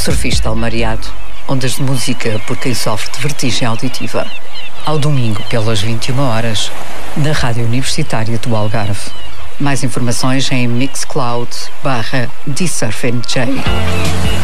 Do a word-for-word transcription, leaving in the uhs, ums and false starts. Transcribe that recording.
Surfista Almariado, ondas de música por quem sofre de vertigem auditiva. Ao domingo, pelas vinte e uma horas, na Rádio Universitária do Algarve. Mais informações em Mixcloud barra D Surf N J.